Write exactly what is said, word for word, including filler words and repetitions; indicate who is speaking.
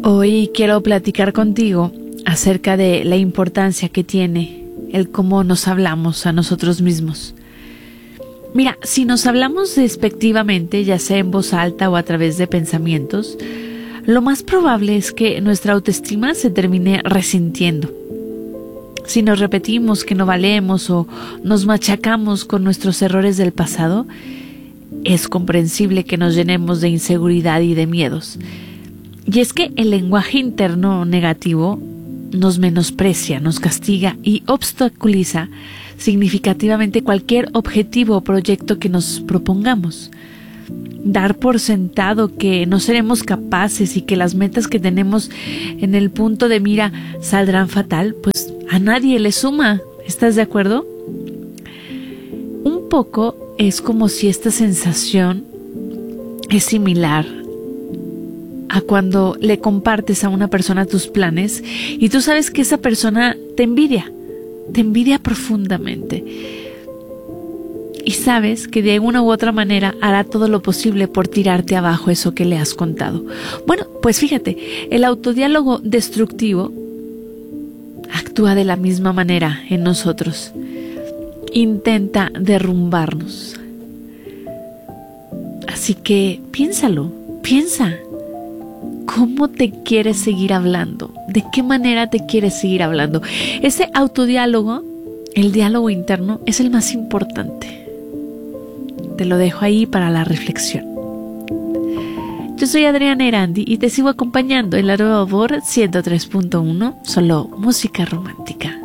Speaker 1: Hoy quiero platicar contigo acerca de la importancia que tiene el cómo nos hablamos a nosotros mismos. Mira, si nos hablamos despectivamente, ya sea en voz alta o a través de pensamientos, lo más probable es que nuestra autoestima se termine resintiendo. Si nos repetimos que no valemos o nos machacamos con nuestros errores del pasado, es comprensible que nos llenemos de inseguridad y de miedos. Y es que el lenguaje interno negativo nos menosprecia, nos castiga y obstaculiza significativamente cualquier objetivo o proyecto que nos propongamos. Dar por sentado que no seremos capaces y que las metas que tenemos en el punto de mira saldrán fatal, pues a nadie le suma. ¿Estás de acuerdo? Un poco es como si esta sensación es similar a cuando le compartes a una persona tus planes y tú sabes que esa persona te envidia, te envidia profundamente. Y sabes que de una u otra manera hará todo lo posible por tirarte abajo eso que le has contado. Bueno, pues fíjate, el autodiálogo destructivo actúa de la misma manera en nosotros. Intenta derrumbarnos. Así que piénsalo, piensa. ¿Cómo te quieres seguir hablando? ¿De qué manera te quieres seguir hablando? Ese autodiálogo, el diálogo interno, es el más importante. Te lo dejo ahí para la reflexión. Yo soy Adriana Erandi y te sigo acompañando en la nueva V O R ciento tres punto uno, solo música romántica.